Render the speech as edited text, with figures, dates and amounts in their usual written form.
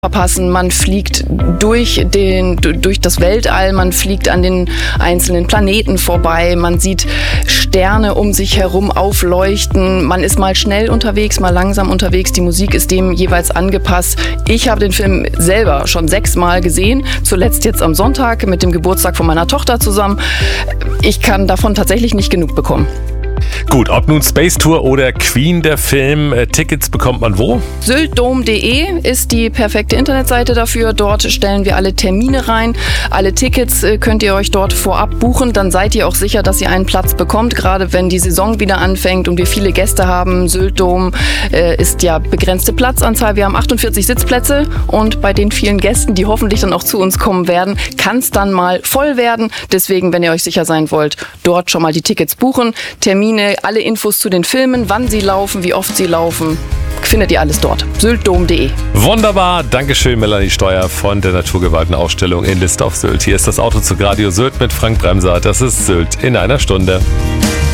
verpassen. Man fliegt durch das Weltall, man fliegt an den einzelnen Planeten vorbei, man sieht Sterne um sich herum aufleuchten, man ist mal schnell unterwegs, mal langsam unterwegs, die Musik ist dem jeweils angepasst. Ich habe den Film selber schon 6 Mal gesehen, zuletzt jetzt am Sonntag mit dem Geburtstag von meiner Tochter zusammen. Ich kann davon tatsächlich nicht genug bekommen. Gut, ob nun Space Tour oder Queen der Film, Tickets bekommt man wo? Syltdom.de ist die perfekte Internetseite dafür. Dort stellen wir alle Termine rein. Alle Tickets könnt ihr euch dort vorab buchen. Dann seid ihr auch sicher, dass ihr einen Platz bekommt, gerade wenn die Saison wieder anfängt und wir viele Gäste haben. Syltdom ist ja begrenzte Platzanzahl. Wir haben 48 Sitzplätze und bei den vielen Gästen, die hoffentlich dann auch zu uns kommen werden, kann es dann mal voll werden. Deswegen, wenn ihr euch sicher sein wollt, dort schon mal die Tickets buchen. Termine, alle Infos zu den Filmen, wann sie laufen, wie oft sie laufen, findet ihr alles dort. Syltdom.de. Wunderbar, Dankeschön Melanie Steuer von der Naturgewaltenausstellung in List auf Sylt. Hier ist das Auto zu Radio Sylt mit Frank Bremser. Das ist Sylt in einer Stunde.